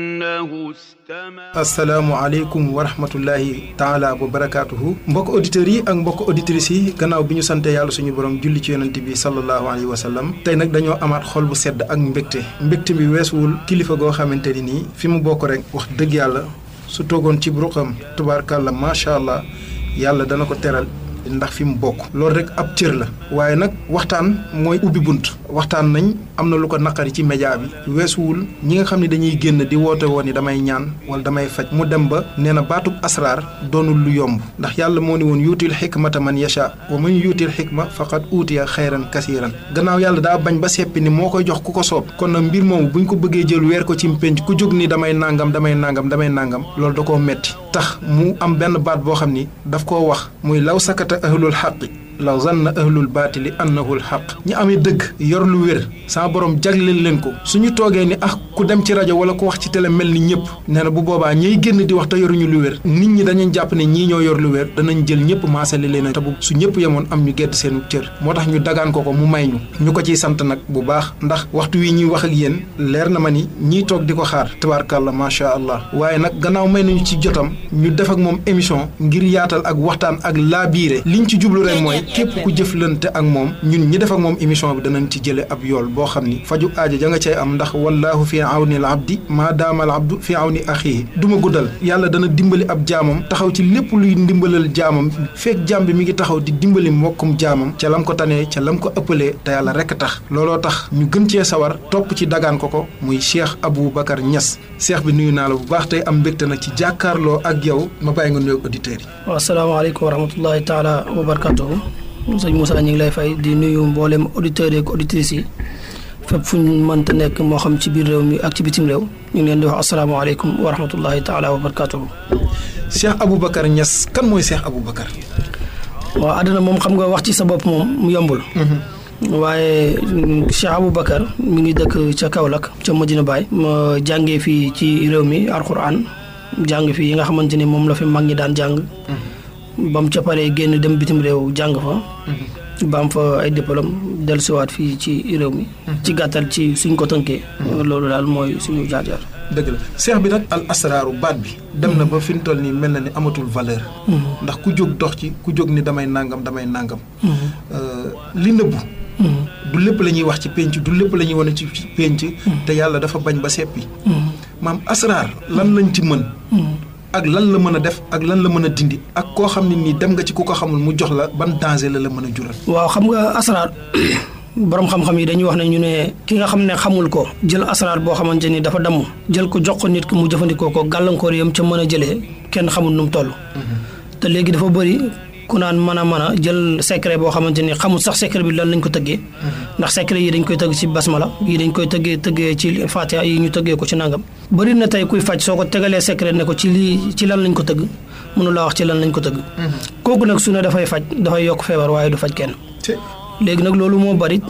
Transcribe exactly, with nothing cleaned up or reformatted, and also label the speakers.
Speaker 1: asalaamaaleykum wa rahmatullahi taala wa barakaatuhu mbokk auditeurs yi ak mbokk auditrices yi gannaaw bi ñu sante yàlla suñu borom julli ci yonent bi sallallahu alayhi wa sallam tey nag dañoo amaat xol bu sedd ak mbégte mbégte bi weesuwul kilifa goo xamante ni nii fi mu bokk rek wax dëgg yàlla su toogoon ci ruqam tubaarkàlla macha allah yàlla dana ko teral ndax fi mu bokk loolu rek ab cër la waaye nag waxtaan mooy ubbi bunt waxtaan nañ am na lu ko naqari ci média bi weesuwul ñi nga xam ne dañuy génn di woote woon ni damay ñaan wala damay faj mu dem ba nee na baatub asraar doonul lu yomb ndax yàlla moo ni woon yuutil xikmata man yasha wa man yuutil xikma faqad uutiya xayran kasiiran gannaaw yàlla daa bañ ba seppi ni moo koy jox ku ko soob kon nag mbir moomu buñ ko bëggee jël weer ko ci mpénc ku jóg ni damay nangam damay nangam damay nangam loolu da koo metti tax mu am benn baat boo xam ni daf koo wax muy law sakata ahlul xaqi law zanna ahlul baatili annahu lxaq ñi amee dëgg yor lu wér sama borom jagleel leen ko suñu toogee ni ah ku dem ci rajo wala ku wax ci télé mel ni ñëpp nee na bu boobaa ñiy génn di wax te yoruñu lu wér nit ñi dañuy jàpp ne ñii ñoo yor lu wér danañ jël ñëpp maasale leen te bu su ñëpp yemoon am ñu gedd seenu cër moo tax ñu dagaan ko ko mu may ñu ñu ko ciy sant nag bu baax ndax waxtu wi ñuy wax ak yéen leer na ma ni ñiy toog di ko xaar tabaarkàlla macha allah waaye nag gannaaw may nañu ci jotam ñu def ak moom émission ngir yaatal ak waxtaan ak laabiire liñ ci jublu rek mooy képp ku jëflante ak moom ñun ñi def ak moom émission bi danañ ci jële ab yool boo xam ni faju aajo ja nga cay am ndax wallaahu fi awni al abdi maa daama al abdu fi awni axihi du ma guddal yàlla dana dimbali ab jaamam taxaw ci lépp luy ndimbalal jaamam fekk jaam bi mi ngi taxaw di dimbali mbokkum jaamam ca lam ko tanee ca lam ko ëppalee te yàlla rekk tax looloo tax ñu gën cee sawar topp ci dagaan ko ko muy Cheikh Aboubacar Niass Cheikh bi nuyu naa la bu baax tey am mbégte nag ci jàkkaarloo ak yow ma bàyyi nga nuyoog auditeurs yi.
Speaker 2: waaw asalaamaaleykum wa rahmatullahi taala wa barakatuhu sëñ Moussa ñu ngi lay fay di nuyu mboolem auditeurs yeeg auditrices yi fépp fu ñu mënta nekk moo xam ci biir réew mi ak ci bitim réew ñu ngi leen di wax asalaamaaleykum wa rahmatullahi taala wa barakatuhu.
Speaker 1: Cheikh Aboubacar Niass kan mooy Cheikh Aboubacar.
Speaker 2: waaw àdduna moom xam nga wax ci sa bopp moom mu yombul. waaye Cheikh Aboubacar mi ngi dëkk ca Kaolack ca Medina Baye. ma jàngee fii ci réew mi alxuraan jàng fii yi nga xamante ni moom la fi mag ñi daan jàng. ba mu ca paree génn dem bitim réew jàng fa. ba am fa ay diplôme dellusiwaat fii ci réew mi. ci gàttal ci suñ ko tënkee. loolu daal mooy suñu jaar-jaar.
Speaker 1: dëgg la seex bi nag al asraaru baat bi. dem na ba fi mu toll nii mel na ni amatul valeur. ndax ku jóg dox ci ku jóg ni damay nangam damay nangam. li nëbbu. du lépp la ñuy wax ci penc du lépp la ñuy wane ci penc. te yàlla dafa bañ ba seppi. maam asraar lan lañ ci mën. ak lan la mën a def ak lan la mën a dindi ak koo xam ne nii dem nga ci ku ko xamul mu jox la ban danger la la mën a jural.
Speaker 2: waaw xam nga asraar borom xam-xam yi dañuy wax ne ñu ne ki nga xam ne xamul ko jël asraar boo xamante ni dafa damm jël ko jox ko nit ki mu jëfandikoo ko gàllankoor yam ca mën a jëlee kenn xamul nu mu toll. te léegi dafa bëri ku naan mën a mën a jël secret boo xamante ni xamul sax secret bi lan lañ ko tëggee. ndax secret yi dañ koy tëgg ci basmala yi dañ koy tëggee tëggee ci fatiha yi ñu tëggee ko ci nangam. bëri na tey kuy faj soo ko tegalee secret ne ko ci lii ci lan lañ ko tëgg mënu laa wax ci lan lañ ko tëgg. kooku nag su ne dafay faj dafay yokk feebar waaye du faj kenn. léegi nag loolu moo bari